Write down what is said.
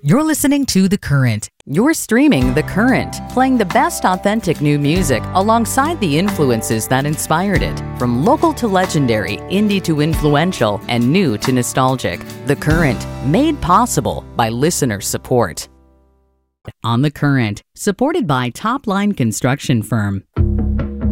You're listening to The Current. You're streaming The Current, playing the best authentic new music alongside the influences that inspired it. From local to legendary, indie to influential, and new to nostalgic. The Current, made possible by listener support. On The Current, supported by Top Line Construction Firm.